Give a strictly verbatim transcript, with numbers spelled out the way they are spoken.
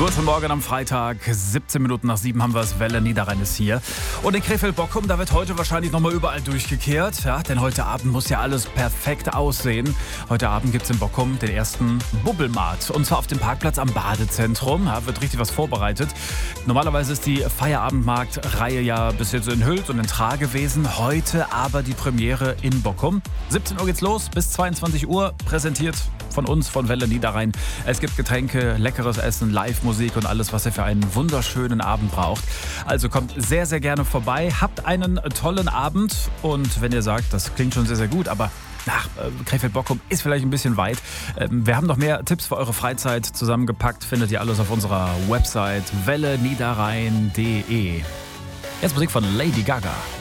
Guten Morgen am Freitag, siebzehn Minuten nach sieben haben wir es, Welle Niederrhein ist hier. Und in Krefeld-Bockum, da wird heute wahrscheinlich nochmal überall durchgekehrt, ja, denn heute Abend muss ja alles perfekt aussehen. Heute Abend gibt es in Bockum den ersten Bubbelmarkt und zwar auf dem Parkplatz am Badezentrum, ja, wird richtig was vorbereitet. Normalerweise ist die Feierabendmarkt-Reihe ja bis jetzt in Hülz und in Trag gewesen, heute aber die Premiere in Bockum. siebzehn Uhr geht's los, bis zweiundzwanzig Uhr, präsentiert von uns, von Welle Niederrhein. Es gibt Getränke, leckeres Essen, Live-Musik und alles, was ihr für einen wunderschönen Abend braucht. Also kommt sehr, sehr gerne vorbei, habt einen tollen Abend und wenn ihr sagt, das klingt schon sehr, sehr gut, aber nach Krefeld-Bockum ist vielleicht ein bisschen weit. Wir haben noch mehr Tipps für eure Freizeit zusammengepackt, findet ihr alles auf unserer Website welle niederrhein punkt de. Jetzt Musik von Lady Gaga.